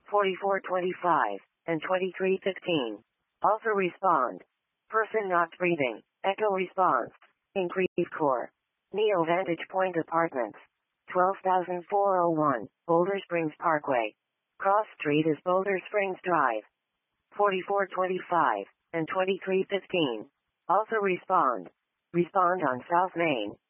4425 and 2315. Also respond. Person not breathing. Echo response. Increase core. Neo Vantage Point Apartments. 12,401, Boulder Springs Parkway. Cross Street is Boulder Springs Drive. 4425 and 2315. Also respond. Respond on South Main.